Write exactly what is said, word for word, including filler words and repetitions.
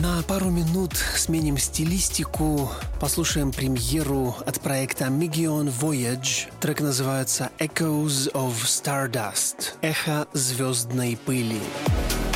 На пару минут сменим стилистику, послушаем премьеру от проекта Migion Voyage. Трек называется Echoes of Stardust. Эхо звездной пыли.